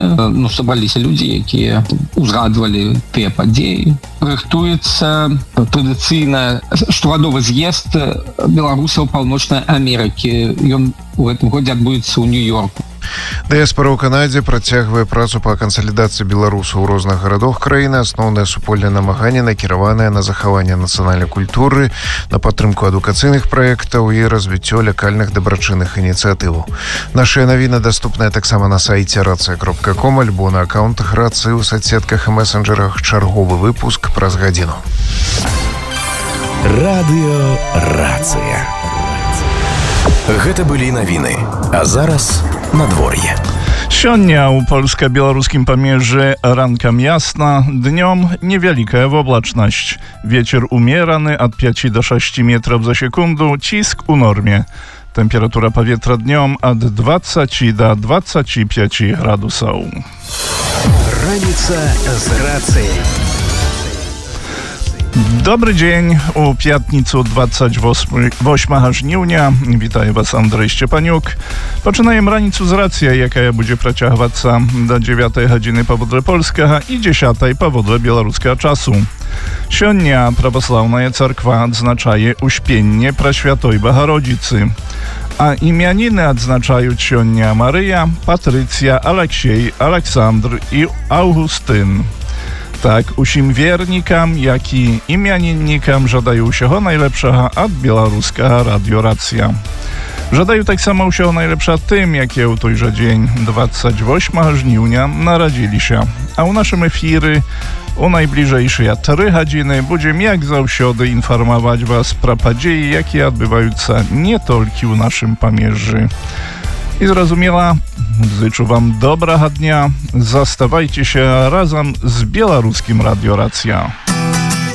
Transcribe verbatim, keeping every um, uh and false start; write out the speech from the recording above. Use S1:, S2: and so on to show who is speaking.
S1: ну, сабраліся людзі, якія узгадвалі тыя падзеі. Рыхтуецца традыцыйна штогадовы з'езд беларусаў Паўночнай Амерыкі. Ён у гэтым годзе адбудзецца ў Нью-Йорку.
S2: Дыяспара ў Канадзе працягвае працу па кансалідацыі беларусаў у розных гарадах краіны. Асноўнае супольнае намаганне накіраванае на захаванне нацыянальнай культуры, на падтрымку адукацыйных праектаў і развіццё лакальных дабрачынных ініцыятываў. Нашыя навіны даступныя таксама на сайце рацыя кропка ком альбо на акаунтах рацыі ў соцсетках і месенджерах. Чарговы выпуск праз гадзіну.
S3: Радыё Рацыя. Гэта былі навіны. А зараз надвор'е.
S4: Сёння ў польска-беларускім памежжы ранкам ясна, днём невялікая воблачнасць. Вецер умераны ад пяці да шасці метраў за секунду, ціск у норме. Тэмпература паветра днём ад дваццаці да дваццаці пяці градусаў.
S3: Раніца з рацыяй.
S4: Добрый dzień. U пятницу двадцать восьмого жніўня. Вітаю вас, Андрей Szczepaniuk. Пачынаем раніцу з рацыя, якая будзе працягвацца да дзевятай гадзіны паводле польскага і дзесятай паводле беларускага часу. Сёння праваслаўная царква адзначае успенне Прасвятой Багародзіцы. А імяніны адзначаюць сёння Марыя, Патрыцыя, Алексей, Александр і Аўгустын. Так, усім вернікам, як і імяніннікам жадаю ўсяго найлепшага ад беларускага радыё Рацыя. Жадаю таксама ўсяго найлепшага тым, якія ў той жа дзень двадцать восьмого жніўня нарадзіліся. А ў нашым эфіры у найбліжэйшыя тры гадзіны будзем, як заўсёды, інфармаваць вас пра падзеі, якія адбываюцца не толькі ў нашым памежжы. I zrozumiała, życzę wam dobrego dnia. Zastawajcie się razem z Białoruskim Radio Racja.